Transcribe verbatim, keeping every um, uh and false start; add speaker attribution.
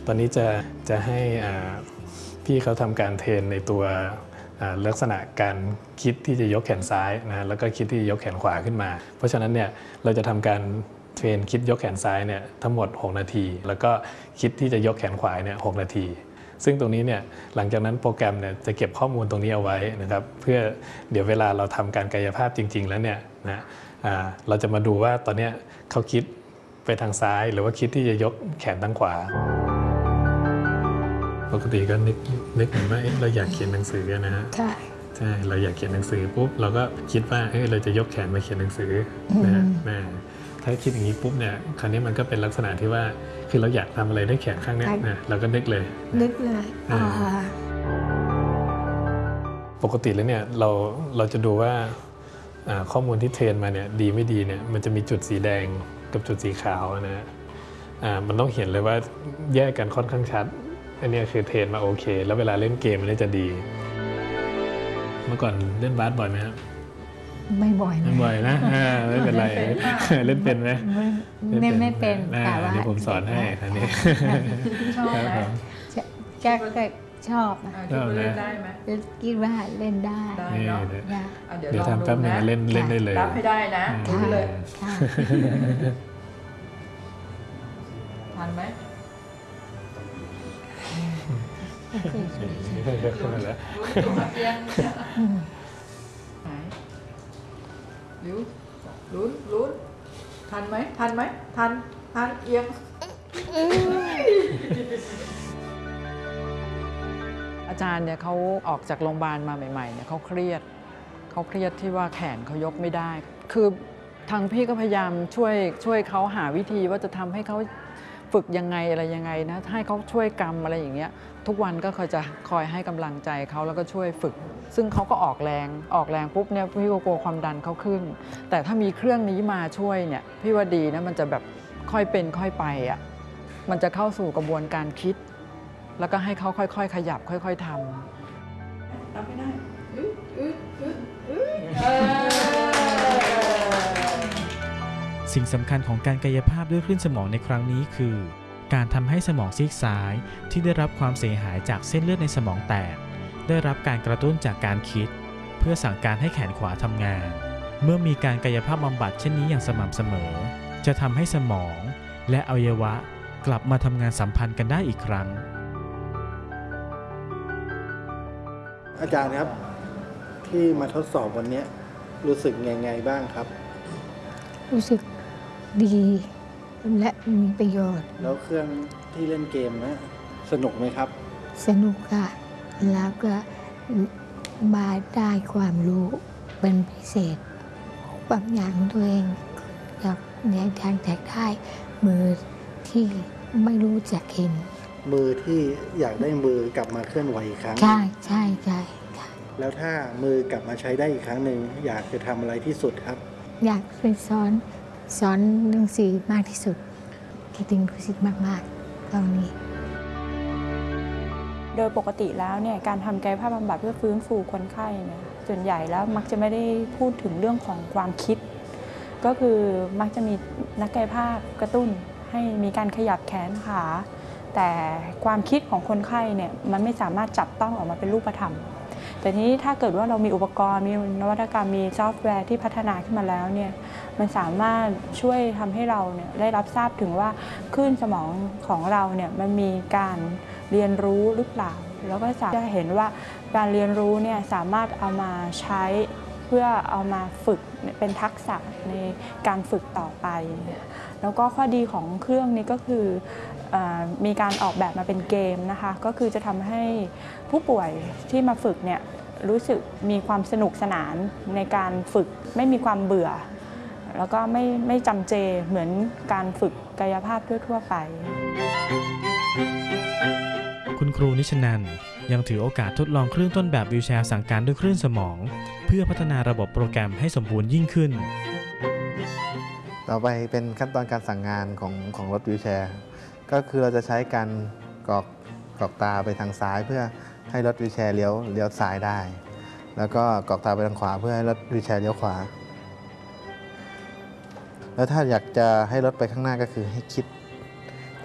Speaker 1: ตอนนี้จะจะให้พี่เขาทำการเทรนในตัวลักษณะการคิดที่จะยกแขนซ้ายนะแล้วก็คิดที่จะยกแขนขวาขึ้นมาเพราะฉะนั้นเนี่ยเราจะทำการเทรนคิดยกแขนซ้ายเนี่ยทั้งหมดหกนาทีแล้วก็คิดที่จะยกแขนขวาเนี่ยหกนาทีซึ่งตรงนี้เนี่ยหลังจากนั้นโปรแกรมเนี่ยจะเก็บข้อมูลตรงนี้เอาไว้นะครับเพื่อเดี๋ยวเวลาเราทำการกายภาพจริงๆแล้วเนี่ยนะเราจะมาดูว่าตอนนี้เขาคิดไปทางซ้ายหรือว่าคิดที่จะยกแขนทางขวาปกติก็นึกนึกเหมือนว่าเราอยากเขียนหนังสือนะฮะใช่ใช่เราอยากเขียนหนังสือปุ๊บเราก็คิดว่าเฮ้ยเราจะยกแขนมาเขียนหนังสือนะฮะถ้าคิดอย่างนี้ปุ๊บเนี่ยคราวนี้มันก็เป็นลักษณะที่ว่าคือเราอยากทำอะไรด้วยแขนข้างนี้นะเราก็นึกเลย
Speaker 2: นึกเลย
Speaker 1: ปกติแล้วเนี่ยเราเราจะดูว่าข้อมูลที่เทรนมาเนี่ยดีไม่ดีเนี่ยมันจะมีจุดสีแดงกับจุดสีขาวนะฮะมันต้องเห็นเลยว่าแยกกันค่อนข้างชัดอันนี้คือเทรนมาโอเคแล้วเวลาเล่นเกมมันจะดีเมื่อก่อนเล่นบาสบ่อยไหมครับ
Speaker 2: ไม่บ่อยนะ
Speaker 1: ไม่บ่อยนะไม่เป็นไรเล่นเป็นไหม
Speaker 2: ไม่ไม่เป็น
Speaker 1: แต่ว่าเดี๋ยวผมสอนให้อันนี้
Speaker 2: ชอบไหมแกก็ชอบนะ
Speaker 3: คิดว่าเล่นได้ไหม
Speaker 2: คิดว่าเล่นได้
Speaker 1: เดี๋ยวทำแป๊บนึงเล่นเล่นได้เลย
Speaker 3: รับให้ได้นะรู้เลยทันไหมลุ้นเอียงลุ้นลุ้นลุ้นทันไหมทันไหมทันทันเอียงอาจารย์เนี่ยเขาออกจากโรงพยาบาลมาใหม่ๆเนี่ยเขาเครียดเขาเครียดที่ว่าแขนเขายกไม่ได้คือทางพี่ก็พยายามช่วยช่วยเขาหาวิธีว่าจะทำให้เขาฝึกยังไงอะไรยังไงนะให้เขาช่วยกำอะไรอย่างเงี้ยทุกวันก็คอยจะคอยให้กำลังใจเขาแล้วก็ช่วยฝึกซึ่งเขาก็ออกแรงออกแรงปุ๊บเนี่ยพี่ก็กลัวความดันเขาขึ้นแต่ถ้ามีเครื่องนี้มาช่วยเนี่ยพี่ว่าดีนะมันจะแบบค่อยเป็นค่อยไปอ่ะมันจะเข้าสู่กระบวนการคิดแล้วก็ให้เขาค่อยๆขยับค่อยๆทำรับไม่ได้
Speaker 4: สิ่งสำคัญของการกายภาพด้วยคลื่นสมองในครั้งนี้คือการทำให้สมองซีกซ้ายที่ได้รับความเสียหายจากเส้นเลือดในสมองแตกได้รับการกระตุ้นจากการคิดเพื่อสั่งการให้แขนขวาทำงานเมื่อมีการกายภาพบำบัดเช่นนี้อย่างสม่ำเสมอจะทำให้สมองและอวัยวะกลับมาทำงานสัมพันธ์กันได้อีกครั้ง
Speaker 5: อาจารย์ครับที่มาทดสอบวันนี้รู้สึกไงไงบ้างครับ
Speaker 2: รู้สึกดีและมีประโยชน์
Speaker 5: แล้วเครื่องที่เล่นเกมนะสนุกไหมครับ
Speaker 2: สนุกค่ะแล้วก็มาได้ความรู้เป็นพิเศษบางอย่างตัวเองอยากในทางแตกได้มือที่ไม่รู้จักเห็น
Speaker 5: มือที่อยากได้มือกลับมาเคลื่อนไหวอีกครั้ง
Speaker 2: ใช่ใช่ใช่
Speaker 5: แล้วถ้ามือกลับมาใช้ได้อีกครั้งหนึ่งอยากจะทำอะไรที่สุดครับ
Speaker 2: อยากไปสอนสอนหนังสือมากที่สุดคิดถึงรู้สึกมากๆตอนนี้
Speaker 6: โดยปกติแล้วเนี่ยการทำกายภาพบำบัดเพื่อฟื้นฟูคนไข้เนี่ยส่วนใหญ่แล้วมักจะไม่ได้พูดถึงเรื่องของความคิดก็คือมักจะมีนักกายภาพกระตุ้นให้มีการขยับแขนขาแต่ความคิดของคนไข้เนี่ยมันไม่สามารถจับต้องออกมาเป็นรูปธรรมแต่นี้ถ้าเกิดว่าเรามีอุปกรณ์มีนวัตกรรมมีซอฟต์แวร์ที่พัฒนาขึ้นมาแล้วเนี่ยมันสามารถช่วยทำให้เราเนี่ยได้รับทราบถึงว่าคลื่นสมองของเราเนี่ยมันมีการเรียนรู้หรือเปล่าแล้วก็จะเห็นว่าการเรียนรู้เนี่ยสามารถเอามาใช้เพื่อเอามาฝึกเป็นทักษะในการฝึกต่อไปแล้วก็ข้อดีของเครื่องนี้ก็คือมีการออกแบบมาเป็นเกมนะคะก็คือจะทำให้ผู้ป่วยที่มาฝึกเนี่ยรู้สึกมีความสนุกสนานในการฝึกไม่มีความเบื่อแล้วก็ไม่ไม่จำเจเหมือนการฝึกกายภาพทั่วๆไป
Speaker 4: คุณครูนิชนันท์ยังถือโอกาสทดลองเครื่องต้นแบบวีลแชร์สั่งการด้วยคลื่นสมองเพื่อพัฒนาระบบโปรแกรมให้สมบูรณ์ยิ่งขึ้น
Speaker 5: ต่อไปเป็นขั้นตอนการสั่งงานของของรถวีลแชร์ก็คือเราจะใช้การกรอกกรอกตาไปทางซ้ายเพื่อให้รถวีลแชร์เลี้ยวเลี้ยวซ้ายได้แล้วก็กรอกตาไปทางขวาเพื่อให้รถวีลแชร์เลี้ยวขวาแล้วถ้าอยากจะให้รถไปข้างหน้าก็คือให้คิด